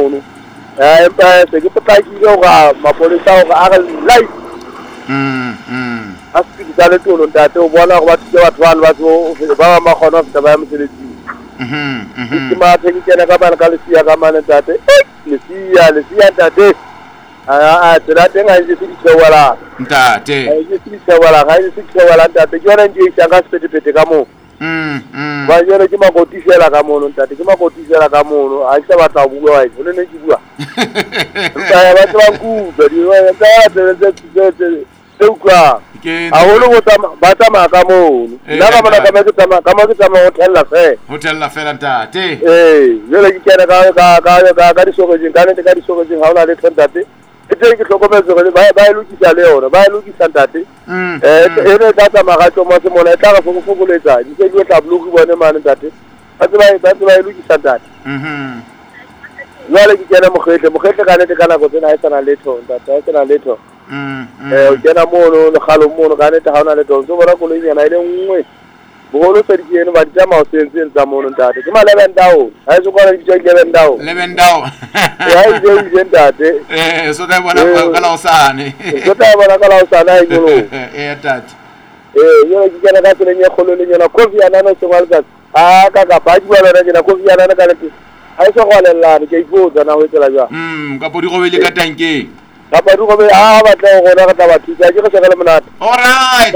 mono empa se ke potlakile ga mapolesa go a re live a se ka le tolo ntate o bona go ba tse batho ba tso ba ma khona go ba mosebetsi ke ma theke kena ka bana ka lesia ka mane ntate lesia ntate a tsela teng a itse ditshewala ntate a itse ditshewala ga itse ditshewala ntate ke yona nje e shanga sepetepete ka mo ba yona ke makotisela ka mono ntate ke makotisela ka mono a itse batla go bua o ne ke bua ntate ba tla ku be di wa ntate ukwa a holo ba tama ka mono nna ka bona ka mo ke tama hotel la fela ntate jele ke kena ka di sogojeng ka nete ka di sogojeng ha ona le ntate e teng ke hlokometse gore ba e lokisa le yona ba e lokisa ntate ene ka tama ga tlo mo se mona e tla ga fokofokoletsa di se di tla bloki bone mane ntate ba e lokisa ntate jale ke kena mogetle ka nete ka nako tsena e sana letho ntate e sana letho o kena mono le galo mono ka nete ga ona le tlo so bona go le nyana ile nngwe bogolo se di kene ba di tama o sentse tsa mono ntate ke ma 11 down ha se go di tsa 11 down ya ije ntate so da bona ka la osane e ngolo ntate yo ke kena ka tsene nye kholo le nyana kofi ana no se wa le ka ba di ba le na kofi ana ka le ha se go le la ke ipotsa na ho tsela jwa ka podi go be le ka tankeng ka podi go be a ba tla go na ka ba thusa ke go se le monate alright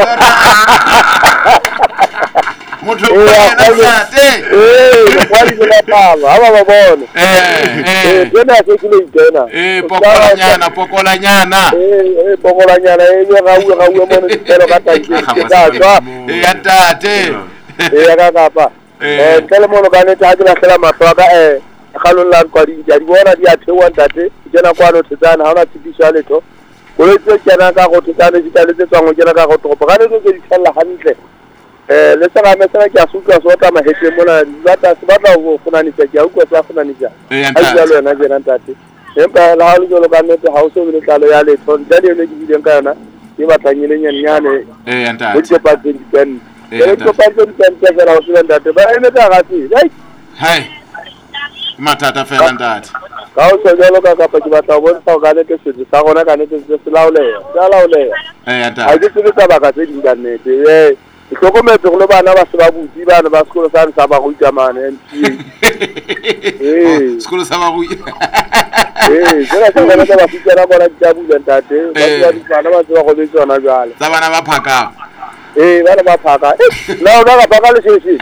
motho o ntate wa di la palo ha ba bone tena se ke le tena pokolanyana e ga u mo ne telo ka tankeng ke ka tswa ya ntate ya ka pa tele mono ka ne ta ke la sela matwa ka galong la kwa di bona di a thewa ntate kena kwa no tsana ha ona tshitiso le to go le tse kena ka go tsana di tale tse tswang kena ka go topo ga ne ke di tshella hantle le tsana me tsana ke a suka so ta ma hetse mona ba tla go funanisa ke a utlwa tsa funanisa a jalo yena jena ntate empa la ha le jolo ka nete ha o so le tlalo ya le to ntate le ke dileng ka yona ke batlanyele nyane ntate o tsepa tse di pen ke tlo pa tse di pen tse fela o se ntate ba ene ta ga se hai matata fela ntate ka o se jalo ka pa ke batla go bontsha ka nete se sa gona ka nete se laoleya ntate a ke se ka baka tse di ka nete ke hlokometse go le bana ba se ba butsi bana ba sekolo sa sa ba go itamane sekolo sa ba go jela se gona ba fitela bona tsa bula ntate ba bana ba se ba go le tsona jwale tsa bana ba phaka bana ba phaka na ona ga phaka le sese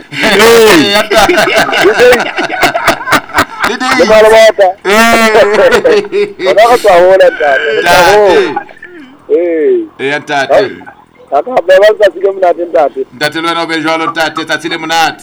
le bana ba ta ona ga tswa hola ntate ntate ka ba ba sa se ke monate ntate le wena o be jwalo ntate tsa tsile monate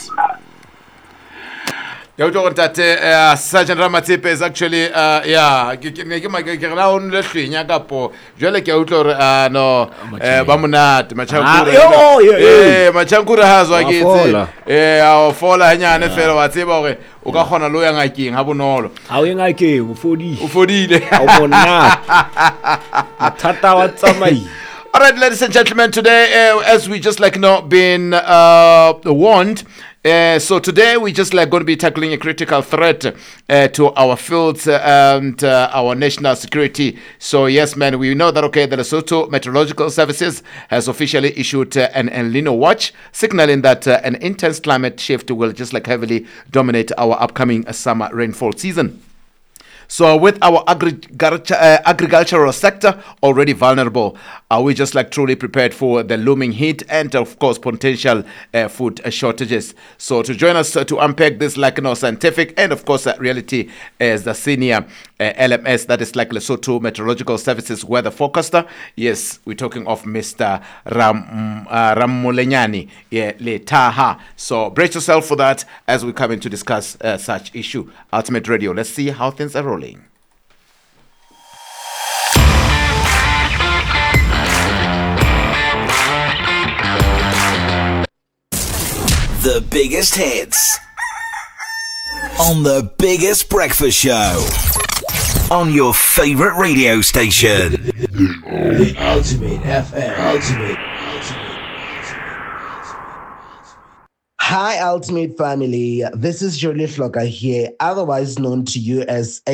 ya o tlo ntate Sergeant Ramatsepe is actually ke la on le hlwenya kapo jwale ke a utlo re no ba monate machankure ha zwa ke tse a fola hanyane fela wa tseba gore o ka khona lo ya ngakeng ha bonolo ha o ya ngakeng o fodile ha o bona thata wa tsamai. All right, ladies and gentlemen, today, as we just been warned, so today we just going to be tackling a critical threat to our fields and our national security. So yes, man, we know that, okay, the Lesotho Meteorological Services has officially issued an El Nino watch, signaling that an intense climate shift will just heavily dominate our upcoming summer rainfall season. So with our agricultural sector already vulnerable, are we just truly prepared for the looming heat and of course potential food shortages? So to join us to unpack this scientific and of course reality is the senior LMS, that is Lesotho Meteorological Services weather forecaster. Yes, we're talking of Mr. Rammolenyane Letaha. So brace yourself for that as we come in to discuss such issue. Ultimate Radio. Let's see how things are rolling. The biggest hits on the biggest breakfast show on your favorite radio station. The Ultimate FM. Hi, Ultimate family. This is Jolie Flocker here, otherwise known to you as